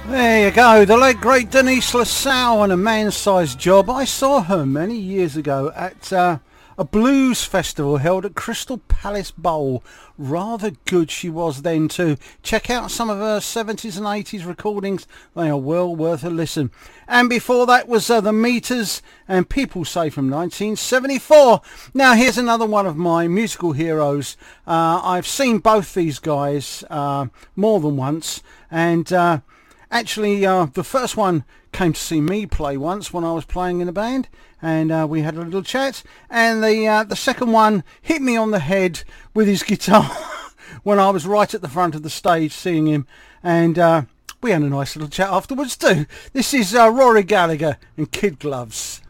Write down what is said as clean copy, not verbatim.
There you go, the late great Denise LaSalle and A Man-Sized Job. I saw her many years ago at a blues festival held at Crystal Palace Bowl. Rather good she was then too. Check out some of her 70s and 80s recordings, they are well worth a listen. And before that was The Meters and People Say from 1974. Now here's another one of my musical heroes. I've seen both these guys more than once, and actually, the first one came to see me play once when I was playing in a band, and we had a little chat. And the second one hit me on the head with his guitar when I was right at the front of the stage seeing him, and we had a nice little chat afterwards too. This is Rory Gallagher and Kid Gloves.